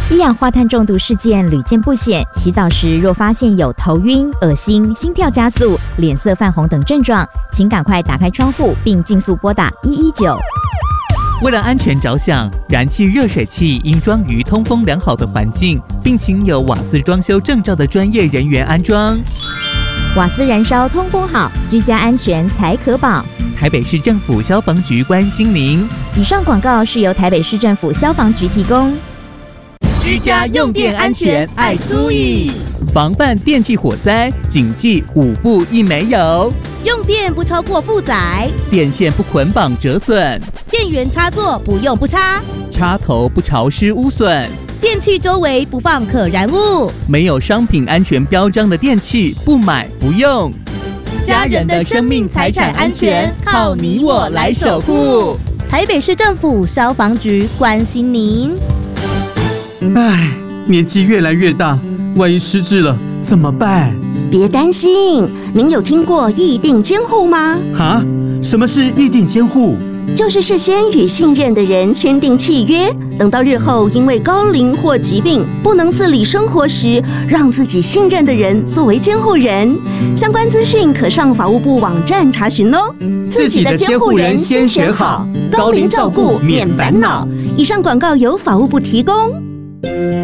一氧化碳中毒事件屡见不鲜，洗澡时若发现有头晕、恶心、心跳加速、脸色泛红等症状，请赶快打开窗户并尽速拨打119。 为了安全着想，燃气热水器应装于通风良好的环境，并请有瓦斯装修证照的专业人员安装。 瓦斯燃烧通风好，居家安全才可保。 台北市政府消防局关心您。 以上广告是由台北市政府消防局提供。 居家用电安全爱注意，防范电器火灾，谨记5不1没有： 用电不超过负载， 电线不捆绑折损， 电源插座不用不插， 插头不潮湿污损， 电器周围不放可燃物， 没有商品安全标章的电器不买不用。 家人的生命财产安全靠你我来守护。台北市政府消防局关心您。 唉，年纪越来越大，万一失智了怎么办？ 别担心，您有听过议定监护吗？ 哈？什么是议定监护？ 就是事先与信任的人签订契约，等到日后因为高龄或疾病不能自理生活时，让自己信任的人作为监护人。相关资讯可上法务部网站查询哦。 自己的监护人先选好，高龄照顾免烦恼。 以上广告由法务部提供。